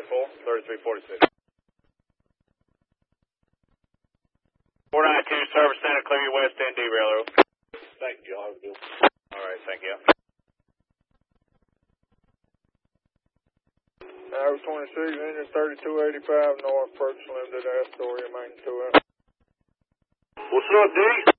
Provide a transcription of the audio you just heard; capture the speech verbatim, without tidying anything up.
four, thirty-three forty-six. four ninety-two, service center, clear your west end, derail. Thank you. I'll have a good one. All right, thank you. Hour twenty-six, engine thirty-two eighty-five north, approach limited Astoria, main two. What's up, D?